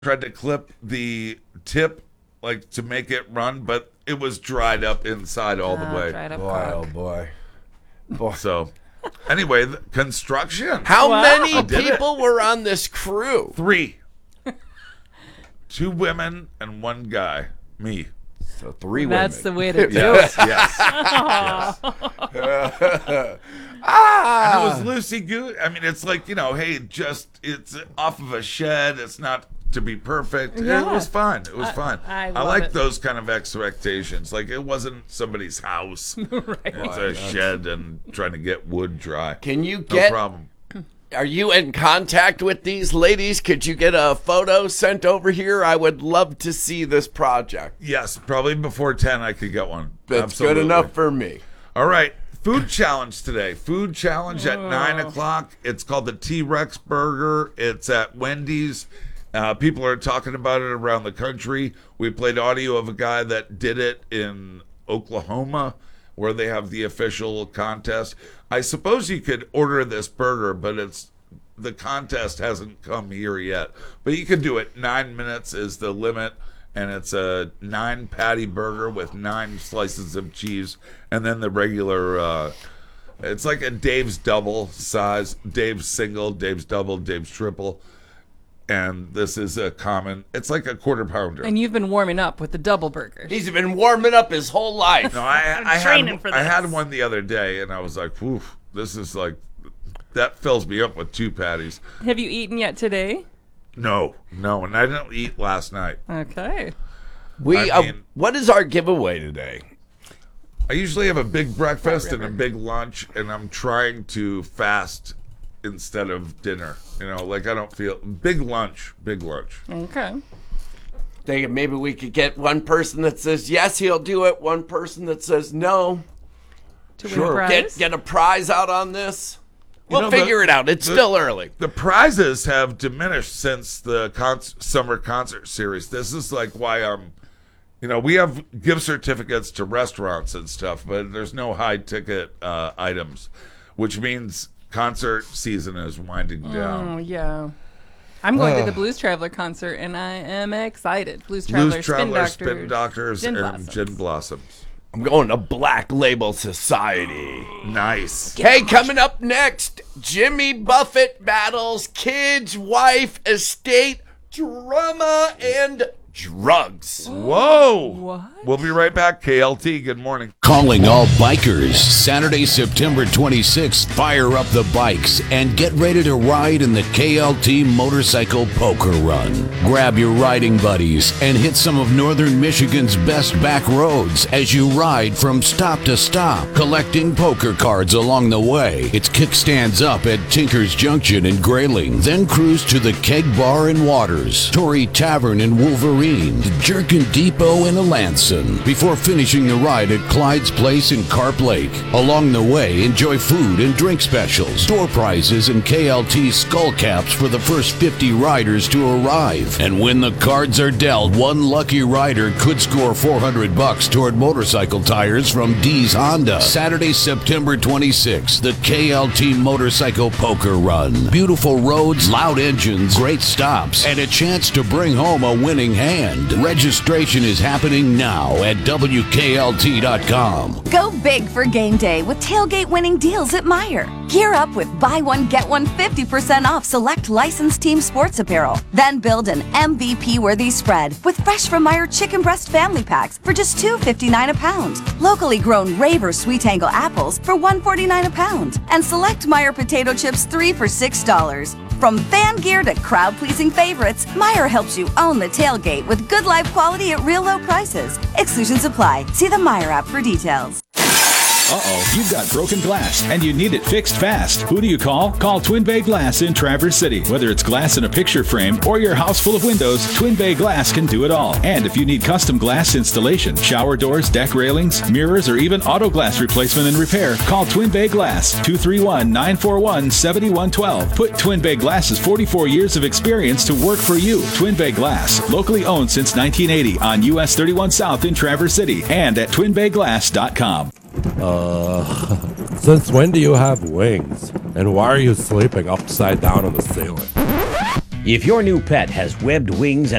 tried to clip the tip like to make it run, but it was dried up inside all the way. Dried up Boy, cock. oh boy. So, anyway, construction. How many I did people were on this crew? 3. 2 women and 1 guy. Me. So 3 That's the women. way to do Yes, it. yes. And it was loosey goosey. I mean, it's like, hey, it's off of a shed. It's not to be perfect. Yeah. It was fun. It was fun. I I love like it. those kind of expectations. Like, it wasn't somebody's house. Right. It's a shed and trying to get wood dry. Can you No get? problem. Are you in contact with these ladies? Could you get a photo sent over here? I would love to see this project. Yes, probably before 10 I could get one. That's Absolutely. good enough for me. All right. Food challenge today. Food challenge at 9 o'clock. It's called the T-Rex Burger. It's at Wendy's. People are talking about it around the country. We played audio of a guy that did it in Oklahoma, where they have the official contest. I suppose you could order this burger, but the contest hasn't come here yet. But you can do it. 9 minutes is the limit, and it's a 9-patty burger with 9 slices of cheese, and then the regular. It's like a Dave's double size, Dave's single, Dave's double, Dave's triple. And this is a common, it's like a quarter pounder. And you've been warming up with the double burgers. He's been warming up his whole life. No, I training for I had this. one the other day, and I was like, "Oof, this is like that fills me up with 2 patties." Have you eaten yet today? No, and I didn't eat last night. Okay. I mean- What is our giveaway today? I usually have a big breakfast and a big lunch, and I'm trying to fast instead of dinner. Like I don't feel big lunch. Okay. Thinking maybe we could get one person that says yes, he'll do it. One person that says no. To win a prize? Get a prize out on this. We'll know, figure it out. It's still early. The prizes have diminished since the summer concert series. This is like why I'm. We have gift certificates to restaurants and stuff, but there's no high ticket items, which means concert season is winding down. Oh, yeah. I'm going to the Blues Traveler concert, and I am excited. Blues Traveler, Spin Doctors, Gin and Blossoms. Gin Blossoms. I'm going to Black Label Society. Nice. Hey, coming up next, Jimmy Buffett battles kids, wife, estate, drama, and drugs. Whoa. What? We'll be right back. KLT, good morning. Calling all bikers. Saturday, September 26th, fire up the bikes and get ready to ride in the KLT Motorcycle Poker Run. Grab your riding buddies and hit some of Northern Michigan's best back roads as you ride from stop to stop, collecting poker cards along the way. It's kickstands up at Tinker's Junction in Grayling, then cruise to the Keg Bar in Waters, Torrey Tavern in Wolverine, Jerkin Depot in Alanson, before finishing the ride at Clyde's Place in Carp Lake. Along the way, enjoy food and drink specials, door prizes, and KLT skull caps for the first 50 riders to arrive. And when the cards are dealt, one lucky rider could score $400 toward motorcycle tires from D's Honda. Saturday, September 26th, the KLT Motorcycle Poker Run. Beautiful roads, loud engines, great stops, and a chance to bring home a winning hand. Registration is happening now at WKLT.com. Go big for game day with tailgate winning deals at Meijer. Gear up with buy one, get one 50% off select licensed team sports apparel. Then build an MVP-worthy spread with fresh from Meijer chicken breast family packs for just $2.59 a pound. Locally grown Raver Sweet Angle apples for $1.49 a pound. And select Meijer potato chips 3 for $6. From fan gear to crowd-pleasing favorites, Meijer helps you own the tailgate with good life quality at real low prices. Exclusions apply. See the Meijer app for details. Uh-oh, you've got broken glass and you need it fixed fast. Who do you call? Call Twin Bay Glass in Traverse City. Whether it's glass in a picture frame or your house full of windows, Twin Bay Glass can do it all. And if you need custom glass installation, shower doors, deck railings, mirrors, or even auto glass replacement and repair, call Twin Bay Glass, 231-941-7112. Put Twin Bay Glass's 44 years of experience to work for you. Twin Bay Glass, locally owned since 1980 on US 31 South in Traverse City and at twinbayglass.com. Since when do you have wings? And why are you sleeping upside down on the ceiling? If your new pet has webbed wings and